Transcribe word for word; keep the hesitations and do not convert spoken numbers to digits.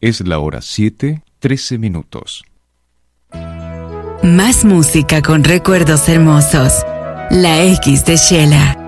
Es la hora siete, trece minutos. Más música con recuerdos hermosos. La X de Shela.